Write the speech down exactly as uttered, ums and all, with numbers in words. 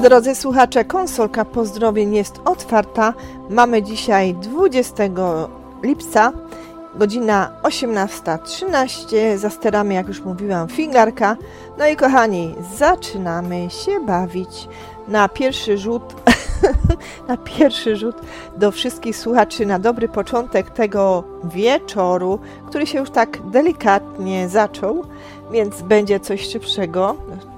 Drodzy słuchacze, konsolka pozdrowień jest otwarta. Mamy dzisiaj dwudziestego lipca, godzina osiemnasta trzynaście. Za sterami, jak już mówiłam, Fingarka. No i kochani, zaczynamy się bawić. Na pierwszy rzut, na pierwszy rzut do wszystkich słuchaczy na dobry początek tego wieczoru, który się już tak delikatnie zaczął, więc będzie coś szybszego.